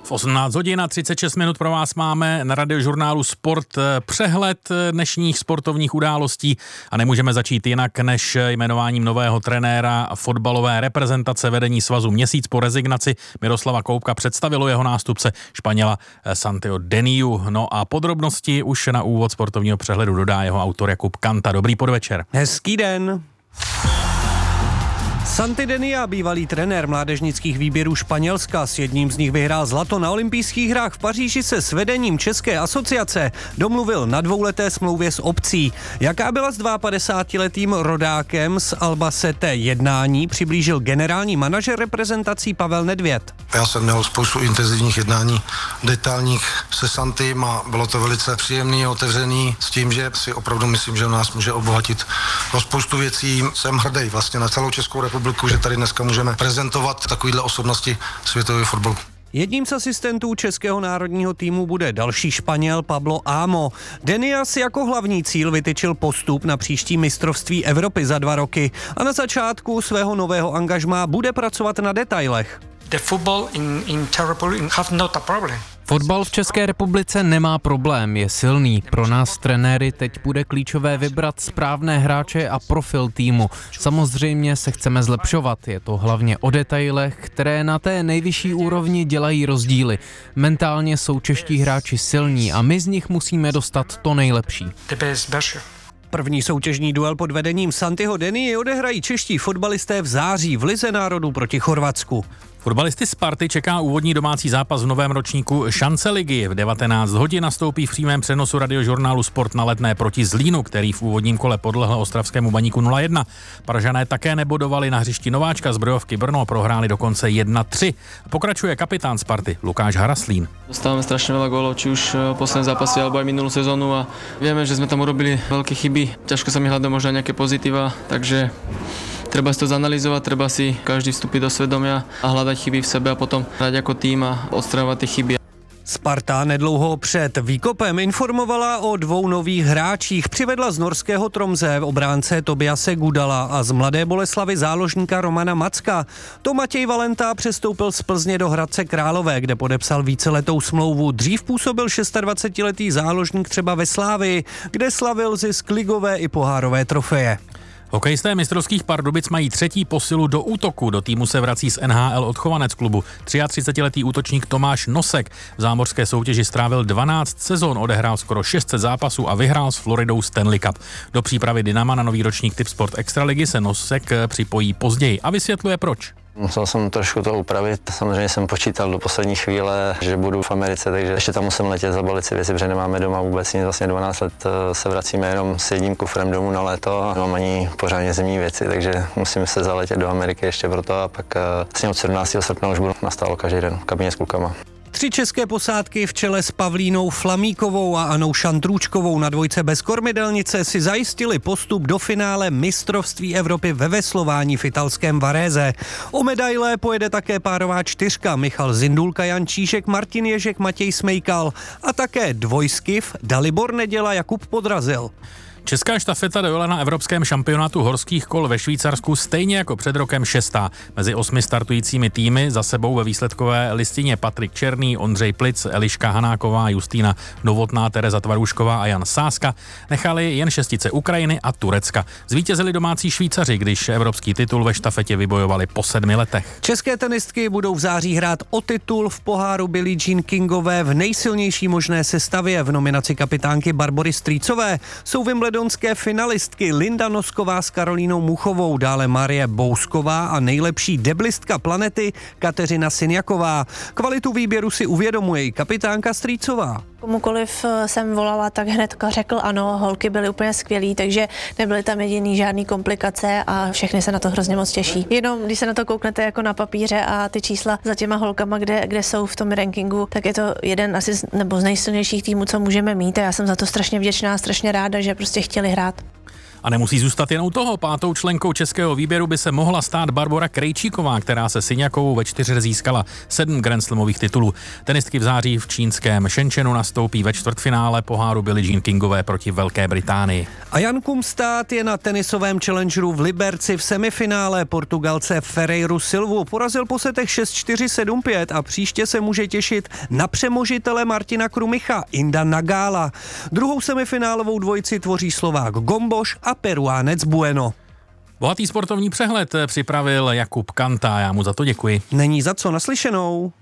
V 18 hodin a 36 minut pro vás máme na radiožurnálu Sport přehled dnešních sportovních událostí a nemůžeme začít jinak než jmenováním nového trenéra fotbalové reprezentace. Vedení svazu měsíc po rezignaci Miroslava Koubka představilo jeho nástupce Španěla Santiho Deniu. No a podrobnosti už na úvod sportovního přehledu dodá jeho autor Jakub Kanta. Dobrý podvečer. Hezký den. Santi Denia, bývalý trenér mládežnických výběrů Španělska, s jedním z nich vyhrál zlato na olympijských hrách v Paříži, se s vedením České asociace domluvil na dvouleté smlouvě s opcí. Jaká byla s 52letým rodákem z Albacete jednání, přiblížil generální manažer reprezentací Pavel Nedvěd. Já jsem měl spoustu intenzivních jednání detailních se Santym a bylo to velice příjemný a otevřený s tím, že si opravdu myslím, že nás může obohatit o spoustu věcí. Jsem hrdý vlastně na celou Českou republiku, že tady dneska můžeme prezentovat takovýhle osobnosti světového fotbalu. Jedním z asistentů českého národního týmu bude další Španěl Pablo Amo. Denia si jako hlavní cíl vytyčil postup na příští mistrovství Evropy za 2 roky a na začátku svého nového angažmá bude pracovat na detailech. The football in Terrapul have not a problem. Fotbal v České republice nemá problém, je silný. Pro nás trenéry teď bude klíčové vybrat správné hráče a profil týmu. Samozřejmě se chceme zlepšovat, je to hlavně o detailech, které na té nejvyšší úrovni dělají rozdíly. Mentálně jsou čeští hráči silní a my z nich musíme dostat to nejlepší. První soutěžní duel pod vedením Santiho Denii odehrají čeští fotbalisté v září v Lize národů proti Chorvatsku. Fotbalisty Sparty čeká úvodní domácí zápas v novém ročníku Šance ligy. V 19 hodin nastoupí v přímém přenosu radiožurnálu Sport na Letné proti Zlínu, který v úvodním kole podlehl ostravskému Baníku 0-1. Pražané také nebodovali na hřišti nováčka Zbrojovky Brno, prohráli dokonce 1-3. Pokračuje kapitán Sparty Lukáš Haraslín. Dostávame strašne veľa gólov, či už posledné zápasy alebo aj minulú sezónu a vieme, že sme tam urobili veľké chyby. Ťažko sa mi hľadá možno nejaké pozitíva, takže treba si to zanalizovať, treba si každý vstúpiť do svedomia a hľadať chyby v sebe a potom hrať ako tým a odstraňovať tie chyby. Sparta nedlouho před výkopem informovala o 2 nových hráčích. Přivedla z norského Tromsø obránce Tobiase Gudala a z Mladé Boleslavi záložníka Romana Macka. To Matěj Valenta přestoupil z Plzně do Hradce Králové, kde podepsal víceletou smlouvu. Dřív působil 26letý záložník třeba ve Slávii, kde slavil zisk ligové i pohárové trofeje. Hokejisté mistrovských Pardubic mají 3. posilu do útoku. Do týmu se vrací z NHL odchovanec klubu 33letý útočník Tomáš Nosek. V zámořské soutěži strávil 12 sezon, odehrál skoro 600 zápasů a vyhrál s Floridou Stanley Cup. Do přípravy Dynama na nový ročník Tipsport Extraligy se Nosek připojí později a vysvětluje proč. Musel jsem trošku to upravit, samozřejmě jsem počítal do poslední chvíle, že budu v Americe, takže ještě tam musím letět, zabalit si věci, protože nemáme doma vůbec nic, vlastně 12 let se vracíme jenom s jedním kufrem domů na léto a nemám ani pořádně zimní věci, takže musím se zaletět do Ameriky ještě proto a pak vlastně od 17. srpna už budu nastálo každý den v kabině s klukama. 3 české posádky v čele s Pavlínou Flamíkovou a Anou Šantrůčkovou na dvojce bez kormidelnice si zajistili postup do finále mistrovství Evropy ve veslování v italském Varese. O medaile pojede také párová 4 Michal Zindulka, Jan Číšek, Martin Ježek, Matěj Smejkal a také dvojskyv Dalibor Neděla, Jakub Podrazil. Česká štafeta dojela na evropském šampionátu horských kol ve Švýcarsku stejně jako před rokem 6. Mezi 8 startujícími týmy za sebou ve výsledkové listině Patrik Černý, Ondřej Plic, Eliška Hanáková, Justýna Novotná, Tereza Tvarušková a Jan Sáska nechali jen 6 Ukrajiny a Turecka. Zvítězili domácí Švýcaři, když evropský titul ve štafetě vybojovali po 7 letech. České tenistky budou v září hrát o titul v poháru Billie Jean Kingové v nejsilnější možné sestavě. V nominaci kapitánky Barbory Strýcové jsou wimbledonské finalistky Linda Nosková s Karolínou Muchovou, dále Marie Bousková a nejlepší deblistka planety Kateřina Sinjaková. Kvalitu výběru si uvědomuje i kapitánka Strýcová. Komukoliv jsem volala, tak hnedka řekl ano, holky byly úplně skvělý, takže nebyly tam jediný žádný komplikace a všechny se na to hrozně moc těší. Jenom když se na to kouknete jako na papíře a ty čísla za těma holkama, kde jsou v tom rankingu, tak je to jeden asi z nejsilnějších týmů, co můžeme mít a já jsem za to strašně vděčná, strašně ráda, že prostě chtěli hrát. A nemusí zůstat jenom toho. 5. členkou českého výběru by se mohla stát Barbora Krejčíková, která se Syňakovou ve 4 získala 7 grandslamových titulů. Tenistky v září v čínském Shenzhenu nastoupí ve čtvrtfinále poháru Billie Jean Kingové proti Velké Británii. A Jan Kumstát je na tenisovém challengeru v Liberci v semifinále. Portugalce Ferreiru Silvu porazil po setech 6-4, 7-5 a příště se může těšit na přemožitele Martina Krumicha, Inda Nagála. Druhou semifinálovou dvojici tvoří Slovák Gomboš a Peruánec Bueno. Bohatý sportovní přehled připravil Jakub Kanta, já mu za to děkuji. Není za co, naslyšenou.